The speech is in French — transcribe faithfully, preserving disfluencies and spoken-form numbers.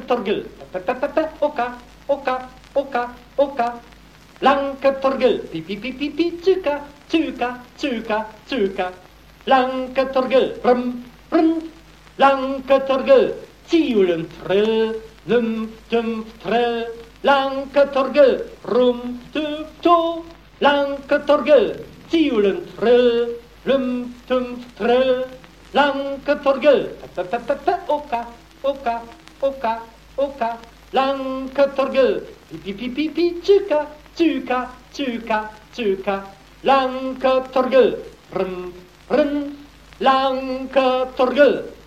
Lanketorgel, oka, oka, oka, oka. Lanketorgel, pi pi pi pi pi, tsuka, tsuka, tsuka, tsuka. Lanketorgel, brum, brum. Lanketorgel, tiulen trill, num tum trill. Lanketorgel, rum tum to. Lanketorgel, tiulen trill, num tum trill. Lanketorgel, oka, oka, oka, oka. Lanketorgel, pi pi pi pi pi, tsuka, tsuka, tsuka, tsuka. Lanketorgel, brum, brum. Lanketorgel.